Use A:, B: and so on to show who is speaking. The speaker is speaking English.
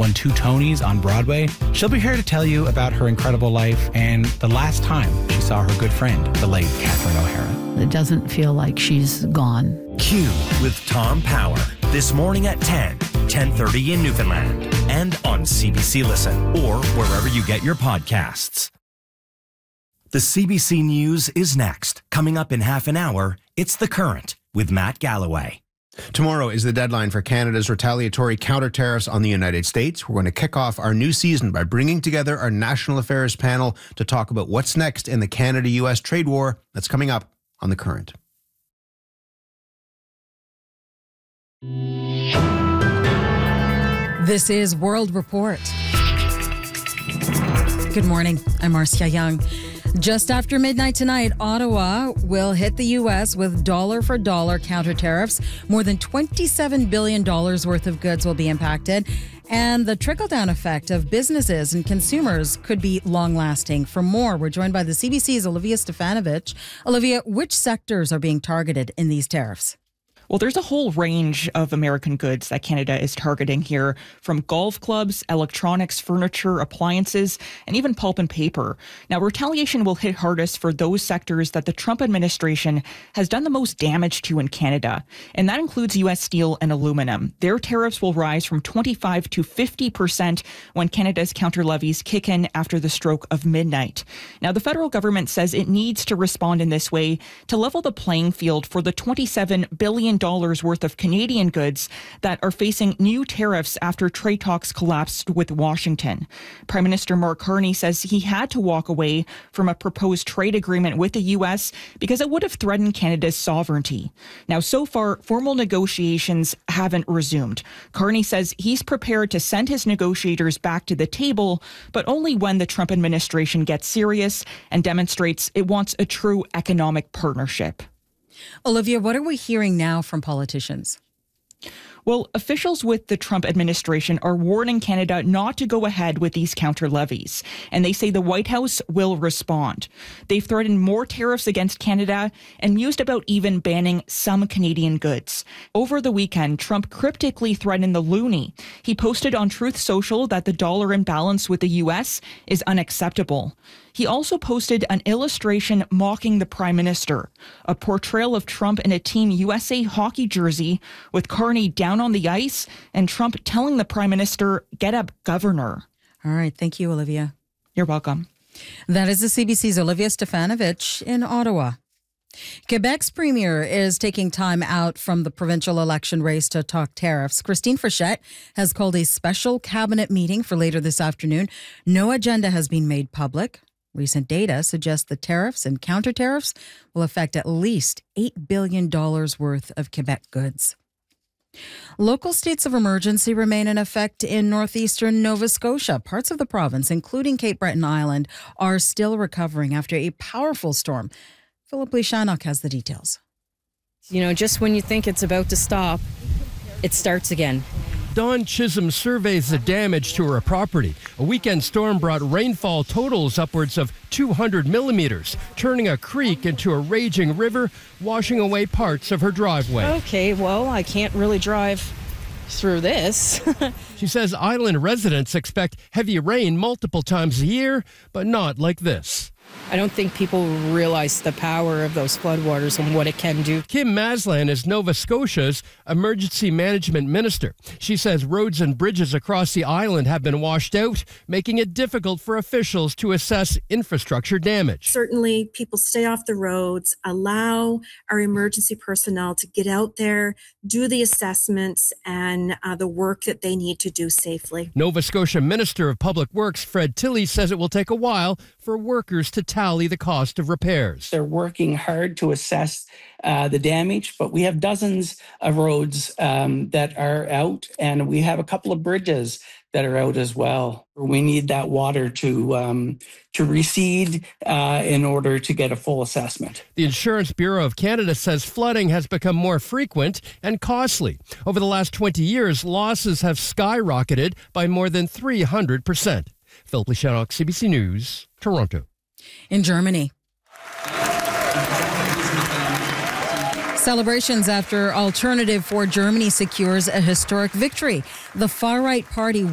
A: won 2 Tonys on Broadway. She'll be here to tell you about her incredible life and the last time she saw her good friend, the late Catherine O'Hara.
B: It doesn't feel like she's gone.
C: Q with Tom Power. This morning at 10:30 in Newfoundland. And on CBC Listen or wherever you get your podcasts. The CBC News is next. Coming up in half an hour, it's The Current with Matt Galloway.
D: Tomorrow is the deadline for Canada's retaliatory counter tariffs on the United States. We're going to kick off our new season by bringing together our national affairs panel to talk about what's next in the Canada-U.S. trade war that's coming up on The Current.
E: This is World Report. Good morning. I'm Marcia Young. Just after midnight tonight, Ottawa will hit the U.S. with dollar-for-dollar counter tariffs. More than $27 billion worth of goods will be impacted. And the trickle-down effect of businesses and consumers could be long-lasting. For more, we're joined by the CBC's Olivia Stefanovich. Olivia, which sectors are being targeted in these tariffs?
F: Well, there's a whole range of American goods that Canada is targeting here, from golf clubs, electronics, furniture, appliances, and even pulp and paper. Now, retaliation will hit hardest for those sectors that the Trump administration has done the most damage to in Canada, and that includes U.S. steel and aluminum. Their tariffs will rise from 25% to 50% when Canada's counter levies kick in after the stroke of midnight. Now, the federal government says it needs to respond in this way to level the playing field for the $27 billion worth of Canadian goods that are facing new tariffs after trade talks collapsed with Washington. Prime Minister Mark Carney says he had to walk away from a proposed trade agreement with the U.S. because it would have threatened Canada's sovereignty. Now, so far, formal negotiations haven't resumed. Carney says he's prepared to send his negotiators back to the table, but only when the Trump administration gets serious and demonstrates it wants a true economic partnership.
E: Olivia, what are we hearing now from politicians?
F: Well, officials with the Trump administration are warning Canada not to go ahead with these counter levies, and they say the White House will respond. They've threatened more tariffs against Canada and mused about even banning some Canadian goods. Over the weekend, Trump cryptically threatened the loonie. He posted on Truth Social that the dollar imbalance with the U.S. is unacceptable. He also posted an illustration mocking the prime minister, a portrayal of Trump in a Team USA hockey jersey with Carney down on the ice and Trump telling the prime minister, "Get up, governor."
E: All right. Thank you, Olivia.
F: You're welcome.
E: That is the CBC's Olivia Stefanovich in Ottawa. Quebec's premier is taking time out from the provincial election race to talk tariffs. Christine Frechette has called a special cabinet meeting for later this afternoon. No agenda has been made public. Recent data suggests the tariffs and counter tariffs will affect at least $8 billion worth of Quebec goods. Local states of emergency remain in effect in northeastern Nova Scotia. Parts of the province, including Cape Breton Island, are still recovering after a powerful storm. Philip Lishanok has the details.
G: You know, just when you think it's about to stop, it starts again.
H: Dawn Chisholm surveys the damage to her property. A weekend storm brought rainfall totals upwards of 200 millimeters, turning a creek into a raging river, washing away parts of her driveway.
G: Okay, well, I can't really drive through this.
H: She says island residents expect heavy rain multiple times a year, but not like this.
G: I don't think people realize the power of those floodwaters and what it can do.
H: Kim Maslan is Nova Scotia's emergency management minister. She says roads and bridges across the island have been washed out, making it difficult for officials to assess infrastructure damage.
I: Certainly, people stay off the roads, allow our emergency personnel to get out there, do the assessments and the work that they need to do safely.
H: Nova Scotia Minister of Public Works Fred Tilley says it will take a while for workers to tally the cost of repairs.
J: They're working hard to assess the damage, but we have dozens of roads that are out, and we have a couple of bridges that are out as well. We need that water to recede in order to get a full assessment.
H: The Insurance Bureau of Canada says flooding has become more frequent and costly. Over the last 20 years, losses have skyrocketed by more than 300%. Philip Lishanok, CBC News, Toronto.
E: In Germany, celebrations after Alternative for Germany secures a historic victory. The far-right party